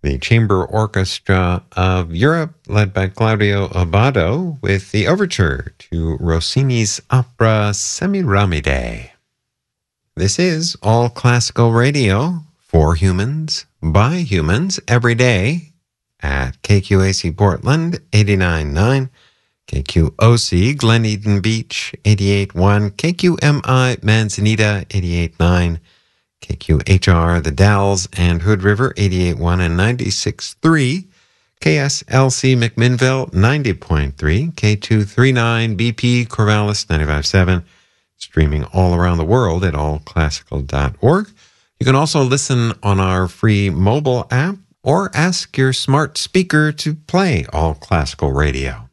The Chamber Orchestra of Europe, led by Claudio Abbado, with the overture to Rossini's opera Semiramide. This is All Classical Radio for humans, by humans, every day at KQAC Portland 89.9, KQOC Glen Eden Beach 88.1, KQMI Manzanita 88.9, KQHR The Dalles and Hood River 88.1 and 96.3, KSLC McMinnville 90.3, K239 BP Corvallis 95.7, streaming all around the world at allclassical.org. You can also listen on our free mobile app or ask your smart speaker to play All Classical Radio.